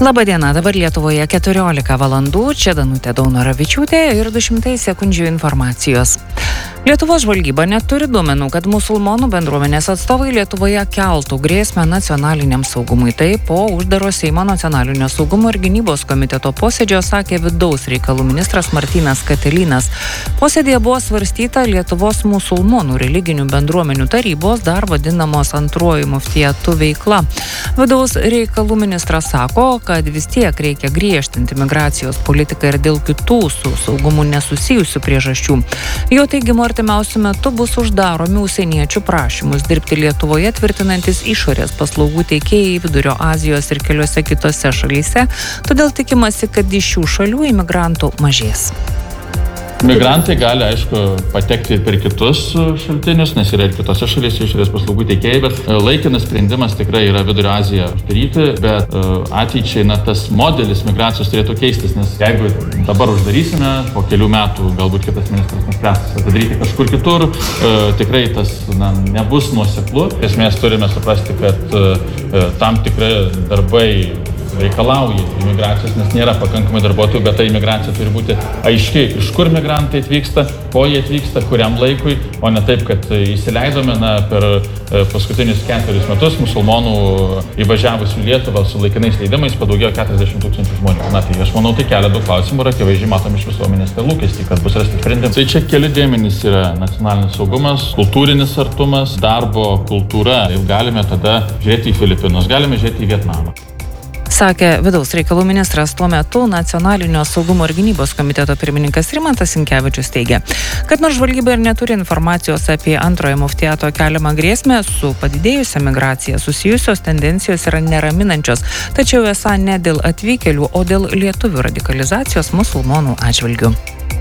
Labadiena, dabar Lietuvoje 14 valandų, čia Danutė Daunoravičiūtė ir 200 sekundžių informacijos. Lietuvos žvalgyba neturi duomenų, kad musulmonų bendruomenės atstovai Lietuvoje keltų grėsmę nacionaliniam saugumui. Tai po uždaro Seimo nacionalinio saugumo ir gynybos komiteto posėdžio sakė vidaus reikalų ministras Martynas Katilinas. Posėdėje buvo svarstyta Lietuvos musulmonų religinių bendruomenių tarybos, dar vadinamos antruoju muftijatu veikla. Vidaus reikalų ministras sako, kad vis tiek reikia griežtinti migracijos politiką ir dėl kitų su saugumu nesusijusių priežasčių. Jo teigimu, artimiausiu metu bus uždaromi užsieniečių prašymus dirbti Lietuvoje tvirtinantis išorės paslaugų teikėjai Vidurio Azijos ir keliose kitose šalyse, todėl tikimasi, kad iš šių šalių imigrantų mažės. Migrantai gali, aišku, patekti per kitus šaltinius, nes yra ir kitose šalyse išorės paslaugų teikėjai, bet laikinas sprendimas tikrai yra Vidurio Aziją uždaryti, bet ateičiai tas modelis migracijos turėtų keistis, nes jeigu dabar uždarysime, po kelių metų galbūt kitas ministras nuspręs atidaryti kažkur kitur, tikrai tas nebus nuoseklu. Esmės turime suprasti, kad tam tikrai darbai reikalauja imigracijos, nes nėra pakankamai darbuotojų, bet ta imigracija turi būti aiški, iš kur migrantai atvyksta, ko jie atvyksta, kuriam laikui, o ne taip, kad įsileidome per paskutinius 4 metus musulmonų įvažiavusių Lietuvą su laikinais leidimais padaugėjo 40 000 žmonių. Tai aš manau, tai kelia daug klausimų ir akivaizdžiai matom iš visuomenės tai lūkestį, kad bus rasti sprendimai. Tai čia keli dėmenys yra nacionalinis saugumas, kultūrinis artumas, darbo kultūra. Ir galime tada žiūrėti į Filipinus, galime žiūrėti į Vietnamą. Sakė vidaus reikalų ministras. Tuo metu Nacionalinio saugumo ir gynybos komiteto pirmininkas Rimantas Sinkevičius teigia, kad nors žvalgyba ir neturi informacijos apie antrojo muftijato keliamą grėsmę, su padidėjusia migracija susijusios tendencijos yra neraminančios, tačiau esą ne dėl atvykėlių, o dėl lietuvių radikalizacijos musulmonų atžvilgių.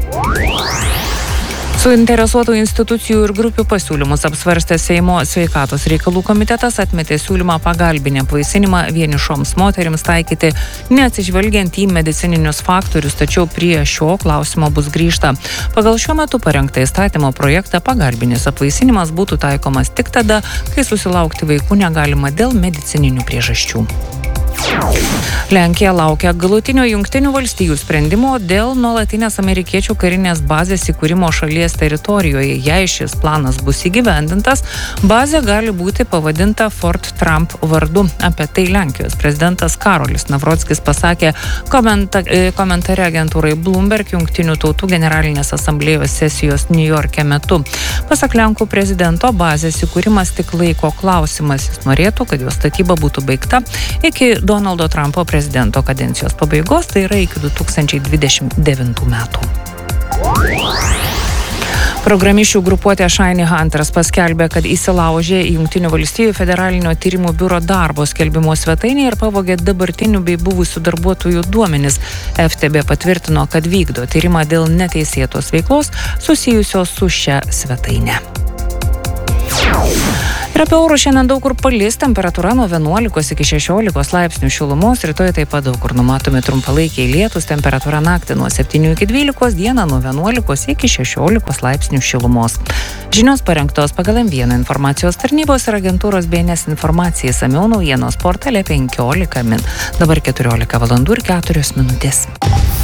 Suinteresuotų institucijų ir grupių pasiūlymus apsvarstęs Seimo sveikatos reikalų komitetas atmetė siūlymą pagalbinį apvaisinimą vienišoms moterims taikyti, neatsižvelgiant į medicininius faktorius, tačiau prie šio klausimo bus grįžta. Pagal šiuo metu parengtą įstatymo projektą pagalbinis apvaisinimas būtų taikomas tik tada, kai susilaukti vaikų negalima dėl medicininių priežasčių. Lenkija laukia galutinio Jungtinių valstijų sprendimo dėl nuolatinės amerikiečių karinės bazės įkūrimo šalies teritorijoje. Jei šis planas bus įgyvendintas, bazė gali būti pavadinta Fort Trump vardu. Apie tai Lenkijos prezidentas Karolis Navrockis pasakė komentare agentūrai Bloomberg Jungtinių tautų generalinės asamblėjos sesijos New York'e metu. Pasak Lenkų prezidento, bazės įkūrimas tik laiko klausimas. Jis norėtų, kad jos statyba būtų baigta iki Donaldo Trumpo prezidento kadencijos pabaigos, tai yra iki 2029 metų. Programišių grupuotė Shiny Hunters paskelbė, kad įsilaužė į Jungtinių valstijų federalinio tyrimų biuro darbo skelbimo svetainę ir pavogė dabartinių bei buvusių darbuotojų duomenis. FTB patvirtino, kad vykdo tyrimą dėl neteisėtos veiklos susijusios su šia svetaine. Ir apie orus šiandien daug kur palis, temperatūra nuo 11 iki 16 laipsnių šilumos, rytoj taip pat daug kur numatomi trumpalaikiai lietūs, temperatūra naktį nuo 7 iki 12, dieną nuo 11 iki 16 laipsnių šilumos. Žinios parengtos pagal M1 informacijos tarnybos ir agentūros BNS informacijai, samiau naujienos portale 15 min. Dabar 14 valandų ir 4 minutės.